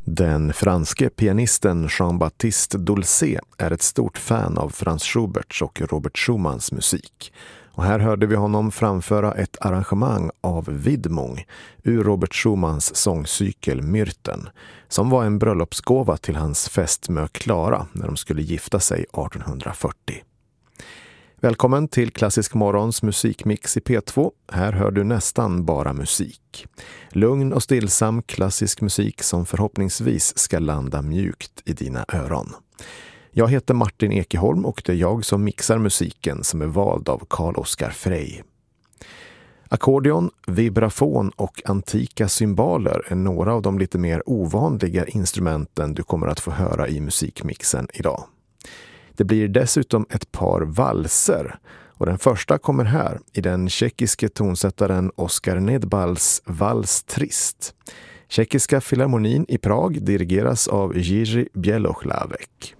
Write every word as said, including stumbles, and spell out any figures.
Den franske pianisten Jean-Baptiste Dolcet är ett stort fan av Franz Schuberts och Robert Schumans musik. Och här hörde vi honom framföra ett arrangemang av Widmung ur Robert Schumans sångcykel Myrten, som var en bröllopsgåva till hans fästmö Clara när de skulle gifta sig artonhundrafyrtio. Välkommen till Klassisk Morgons musikmix i P två. Här hör du nästan bara musik. Lugn och stillsam klassisk musik som förhoppningsvis ska landa mjukt i dina öron. Jag heter Martin Ekeholm och det är jag som mixar musiken som är vald av Carl Oskar Frey. Ackordeon, vibrafon och antika cymbaler är några av de lite mer ovanliga instrumenten du kommer att få höra i musikmixen idag. Det blir dessutom ett par valser och den första kommer här i den tjeckiske tonsättaren Oskar Nedbals Vals Trist. Tjeckiska filharmonin i Prag dirigeras av Jiří Bělohlavek.